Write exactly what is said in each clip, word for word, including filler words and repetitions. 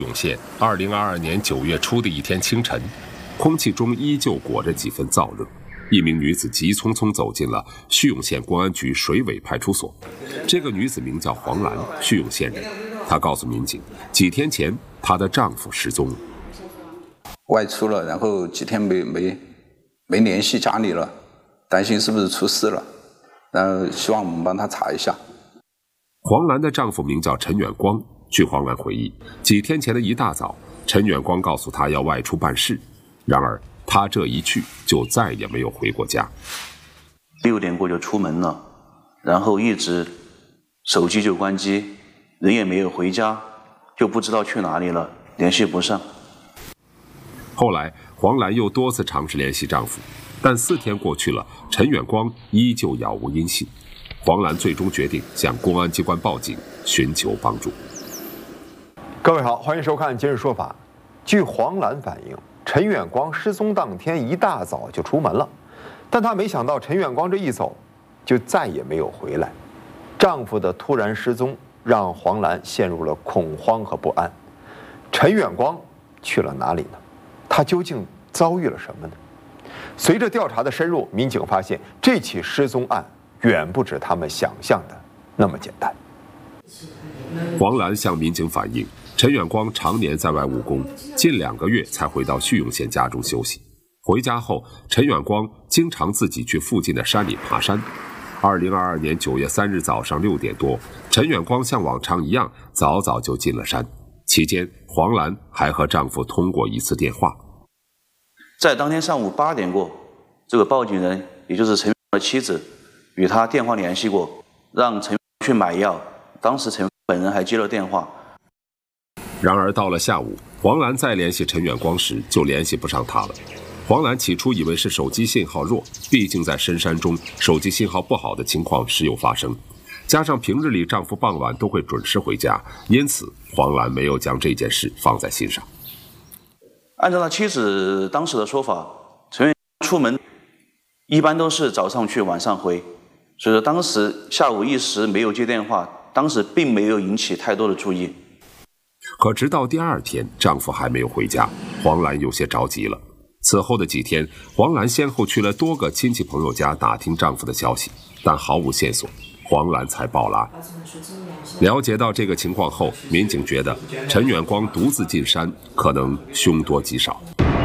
永县二零二二年九月初的一天清晨，空气中依旧裹着几分燥热。一名女子急匆匆走进了叙永县公安局水尾派出所。这个女子名叫黄兰，叙永县人。她告诉民警，几天前她的丈夫失踪了， 外出了，然后几天没没没联系家里了，担心是不是出事了，然后希望我们帮她查一下。 黄兰的丈夫名叫陈远光。据黄兰回忆，几天前的一大早，陈远光告诉她要外出办事，然而他这一去就再也没有回过家。 六点过就出门了，然后一直手机就关机，人也没有回家，就不知道去哪里了，联系不上。 后来黄兰又多次尝试联系丈夫，但四天过去了，陈远光依旧杳无音信。黄兰最终决定向公安机关报警，寻求帮助。 各位好，欢迎收看《今日说法》。据黄兰反映，陈远光失踪当天一大早就出门了，但她没想到陈远光这一走，就再也没有回来。丈夫的突然失踪让黄兰陷入了恐慌和不安。陈远光去了哪里呢？他究竟遭遇了什么呢？随着调查的深入，民警发现这起失踪案远不止他们想象的那么简单。 黄兰向民警反映，陈远光常年在外务工，近两个月才回到叙永县家中休息。回家后，陈远光经常自己去附近的山里爬山。二零二二年九月三日早上六点多，陈远光像往常一样，早早就进了山。期间，黄兰还和丈夫通过一次电话。 在当天上午八点过，这个报警人，也就是陈远光的妻子，与他电话联系过，让陈远光去买药。当时陈远光本人还接了电话。 然而到了下午，黄兰再联系陈远光时就联系不上他了。黄兰起初以为是手机信号弱，毕竟在深山中手机信号不好的情况时有发生，加上平日里丈夫傍晚都会准时回家，因此黄兰没有将这件事放在心上。 按照他妻子当时的说法，陈远光出门一般都是早上去晚上回，所以说当时下午一时没有接电话，当时并没有引起太多的注意。 可直到第二天，丈夫还没有回家，黄兰有些着急了。此后的几天，黄兰先后去了多个亲戚朋友家打听丈夫的消息，但毫无线索，黄兰才报了案。了解到这个情况后，民警觉得陈远光独自进山可能凶多吉少。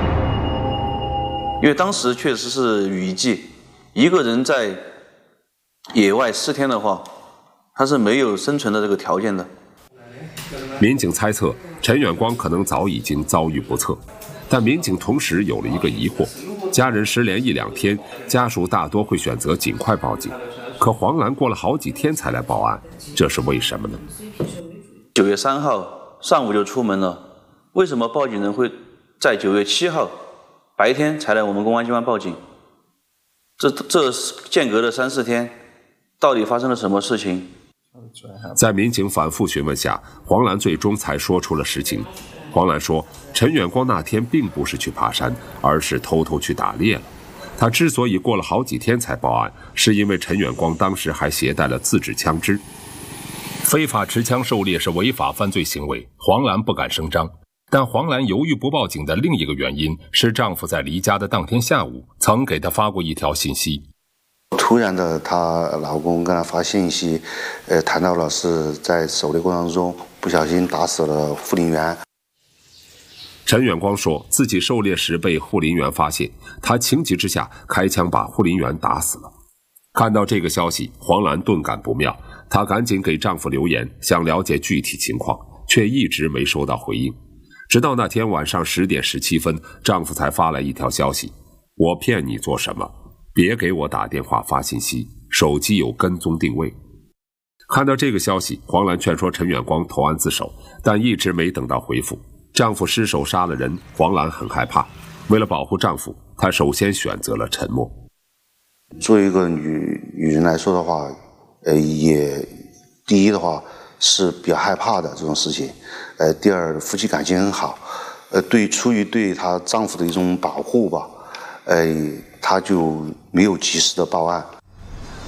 因为当时确实是雨季，一个人在野外四天的话，他是没有生存的这个条件的。 民警猜测陈远光可能早已经遭遇不测，但民警同时有了一个疑惑：家人失联一两天，家属大多会选择尽快报警，可黄兰过了好几天才来报案，这是为什么呢？ 九月三号上午就出门了，为什么报警人会在九月七号白天才来我们公安机关报警？这这间隔了三四天，到底发生了什么事情？ 在民警反复询问下，黄兰最终才说出了实情。黄兰说，陈远光那天并不是去爬山，而是偷偷去打猎了。他之所以过了好几天才报案，是因为陈远光当时还携带了自制枪支。非法持枪狩猎是违法犯罪行为，黄兰不敢声张。但黄兰犹豫不报警的另一个原因是，丈夫在离家的当天下午曾给她发过一条信息。 突然的，她老公跟她发信息，呃，谈到了是在狩猎过程中不小心打死了护林员。 陈远光说自己狩猎时被护林员发现，他情急之下开枪把护林员打死了。看到这个消息，黄兰顿感不妙，她赶紧给丈夫留言，想了解具体情况，却一直没收到回应。直到那天晚上十点十七分，丈夫才发来一条消息：我骗你做什么？别给我打电话发信息，手机有跟踪定位。看到这个消息，黄兰劝说陈远光投案自首，但一直没等到回复。丈夫失手杀了人，黄兰很害怕，为了保护丈夫，她首先选择了沉默。 作为一个女女人来说的话，呃，也第一的话是比较害怕的这种事情，呃，第二夫妻感情很好，呃，对出于对她丈夫的一种保护吧，呃，她就没有及时的报案。 那么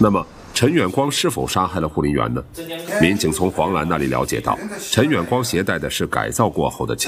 陈远光是否杀害了护林员呢？民警从黄兰那里了解到，陈远光携带的是改造过后的枪。